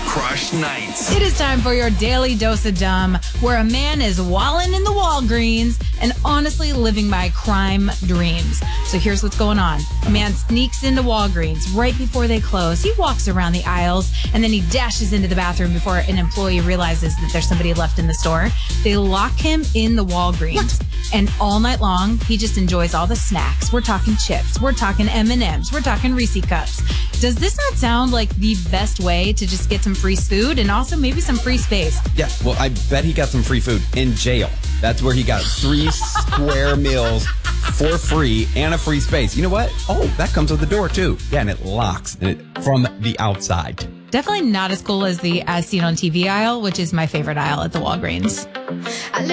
Crush Nights. It is time for your daily dose of dumb, where a man is walling in the Walgreens and honestly living by crime dreams. So here's what's going on. A man sneaks into Walgreens right before they close. He walks around the aisles and then he dashes into the bathroom before an employee realizes that there's somebody left in the store. They lock him in the Walgreens. And all night long, he just enjoys all the snacks. We're talking chips. We're talking M&Ms. We're talking Reese cups. Does this not sound like the best way to just get some free food and also maybe some free space? Yeah, well, I bet he got some free food in jail. That's where he got 3 square meals for free and a free space. You know what? Oh, that comes with the door, too. Yeah, and it locks from the outside. Definitely not as cool as the as seen on TV aisle, which is my favorite aisle at the Walgreens.